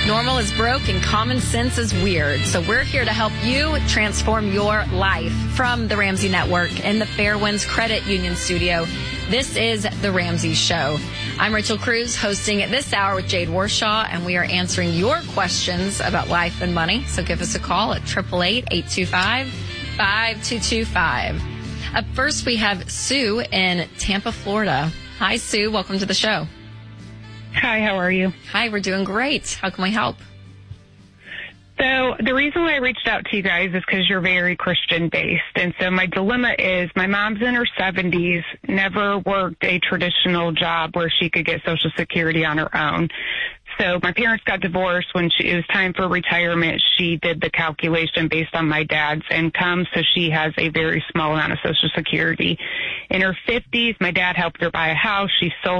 Normal is broke and common sense is weird. So we're here to help you transform your life. From the Ramsey Network in the Fairwinds Credit Union studio, this is The Ramsey Show. I'm Rachel Cruz, hosting this hour with Jade Warshaw, and we are answering your questions about life and money. So give us a call at 888-825-5225. Up first, we have Sue in Tampa, Florida. Hi, Sue. Welcome to the show. Hi, how are you? Hi, we're doing great. How can we help? So the reason why I reached out to you guys is because you're very Christian-based. And so my dilemma is my mom's in her 70s, never worked a traditional job where she could get Social Security on her own. So my parents got divorced when it was time for retirement. She did the calculation based on my dad's income, so she has a very small amount of Social Security. In her 50s, my dad helped her buy a house. She sold